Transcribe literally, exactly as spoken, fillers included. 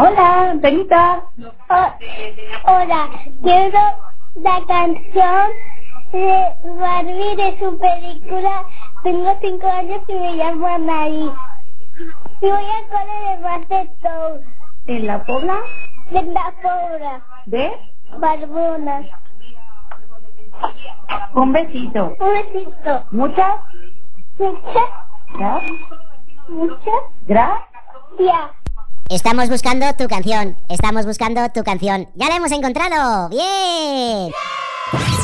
Hola, Benita. Oh, hola, quiero la canción de Barbie de su película. Tengo cinco años y me llamo Anaí. Y voy al cole de Maceto. ¿En la Pobla? De la Pobla. ¿De? Barbona. Un besito. Un besito. ¿Muchas? Muchas, ¿Gra? muchas ¿Gra? gracias. Estamos buscando tu canción. Estamos buscando tu canción. ¡Ya la hemos encontrado! ¡Bien!